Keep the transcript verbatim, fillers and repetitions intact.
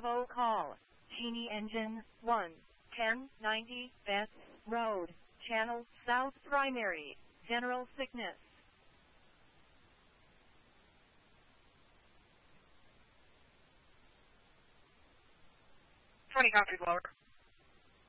Bravo call. Genie Engine one, ten ninety Beth Road, Channel South Primary, General Sickness. twenty copies lower.